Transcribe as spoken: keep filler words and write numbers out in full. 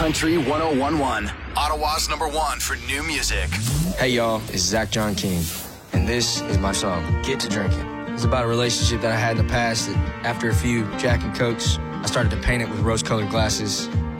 Country one oh one point one, Ottawa's number one for new music. Hey y'all, it's Zach John King, and this is my song, Get to Drinking. It's about a relationship that I had in the past that after a few Jack and Cokes, I started to paint it with rose-colored glasses.